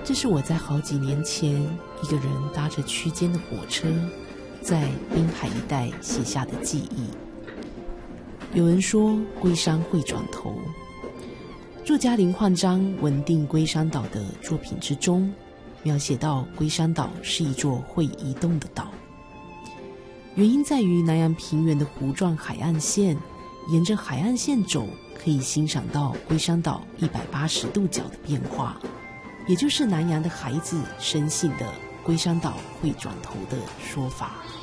这是我在好几年前一个人搭着区间的火车，在滨海一带写下的记忆。有人说龟山会转头，作家林焕章稳定龟山岛的作品之中，描写到龟山岛是一座会移动的岛，原因在于南洋平原的弧状海岸线，沿着海岸线走，可以欣赏到龟山岛180度角的变化，也就是南洋的孩子深信的龟山岛会转头的说法。